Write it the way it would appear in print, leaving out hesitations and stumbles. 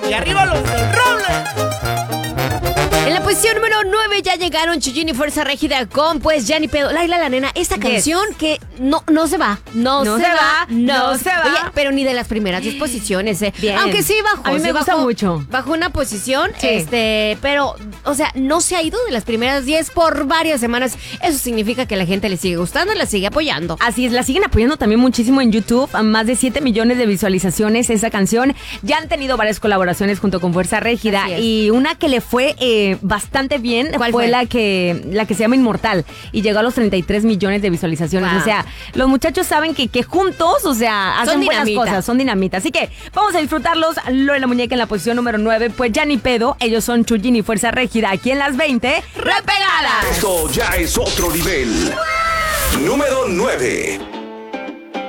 Y arriba los del roble. En la posición número 9 ya llegaron Chuyín y Fuerza Régida con pues Ya Ni Pedo. Laila la Nena, esta canción que no se va. No se va. Oye, pero ni de las primeras 10 posiciones, Bien. Aunque sí bajó. A mí me gusta mucho. Bajó una posición, Sí. pero, o sea, no se ha ido de las primeras 10 por varias semanas. Eso significa que la gente le sigue gustando y la sigue apoyando. Así es, la siguen apoyando también muchísimo en YouTube, a más de 7 millones de visualizaciones esa canción. Ya han tenido varias colaboraciones junto con Fuerza Régida Así es. y una que le fue bastante bien ¿Cuál fue fue? la que se llama Inmortal y llegó a los 33 millones de visualizaciones. Wow. O sea, los muchachos saben que juntos, o sea, hacen buenas dinamita. cosas, son dinamita. Así que vamos a disfrutarlos. Lore la Muñeca en la posición número 9, pues Ya Ni Pedo. Ellos son Chuyín y Fuerza Régida. Aquí en las 20, ¡Repegada! Esto ya es otro nivel. Número 9.